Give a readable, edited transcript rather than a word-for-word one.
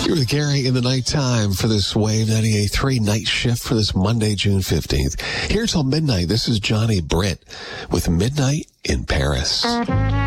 You're with Gary in the nighttime for this Wave 98.3 night shift for this Monday, June 15th. Here till midnight, this is Johnny Britt with Midnight in Paris.